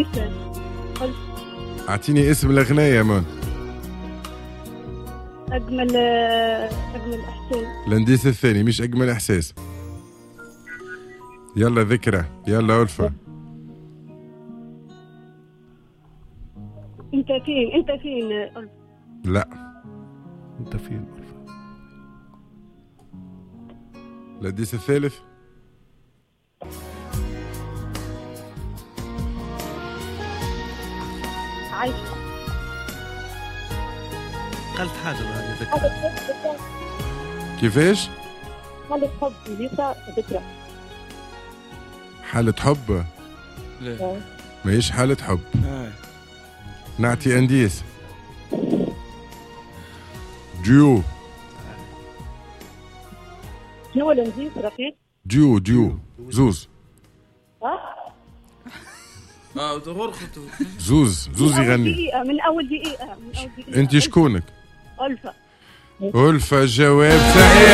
اعطيني اسم الاغنية يا مان. أجمل إحساس. الانديس الثاني مش اجمل احساس. يلا ذكرى، يلا ألفة. أنت فين ألفة؟ لا انت فين ألفة؟ الانديس الثالث. عايشة. قلت حاجة هذه ذكرى. كيفاش؟ حالة حب ليس ذكرى. حالة حب؟ لا ماهيش حالة حب. نعطي انديس. ديو. شنو الإنجليزي رقيق؟ ديو زوز. غرفته زوز يغني. من أول دقيقة. انت شكونك؟ ألفة. ألفة، جواب صحيح.